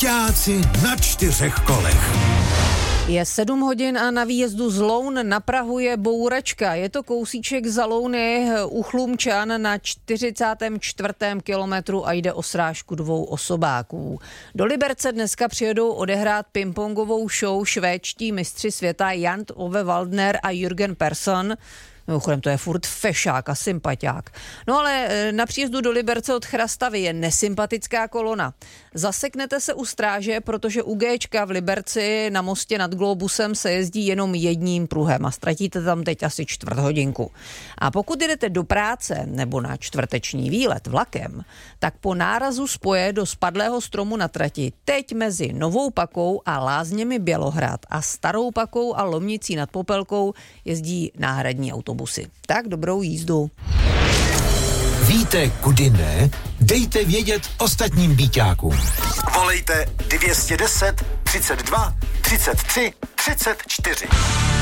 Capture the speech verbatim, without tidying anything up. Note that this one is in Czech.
Byťáci na čtyřech kolech. Je sedm hodin a na výjezdu z Loun na Prahu je bouračka. Je to kousíček za Louny u Chlumčan na čtyřicátém čtvrtém kilometru a jde o srážku dvou osobáků. Do Liberce dneska přijedou odehrát pingpongovou show švédští mistři světa Jan Ove Waldner a Jürgen Persson. Mimochodem, to je furt fešák a sympatiák. No ale na příjezdu do Liberce od Chrastavy je nesympatická kolona. Zaseknete se u stráže, protože u Géčka v Liberci na mostě nad Globusem se jezdí jenom jedním pruhem a ztratíte tam teď asi čtvrt hodinku. A pokud jdete do práce nebo na čtvrteční výlet vlakem, tak po nárazu spoje do spadlého stromu na trati teď mezi Novou Pakou a Lázněmi Bělohrad a Starou Pakou a Lomnicí nad Popelkou jezdí náhradní autobusy. Tak dobrou jízdu. Víte, kudy ne? Dejte vědět ostatním byťákům. Volejte dvě stě deset, třicet dva, třicet tři, třicet čtyři.